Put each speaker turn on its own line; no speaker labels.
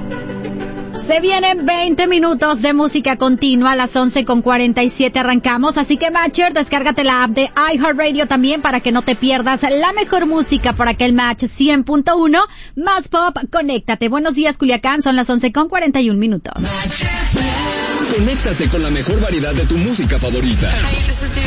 Se vienen 20 minutos de música continua, a las 11:47 arrancamos, así que Matcher, descárgate la app de iHeartRadio también para que no te pierdas la mejor música por aquel Match 100.1, más pop, conéctate. Buenos días, Culiacán, son las 11:41 minutos.
Conéctate con la mejor variedad de tu música favorita.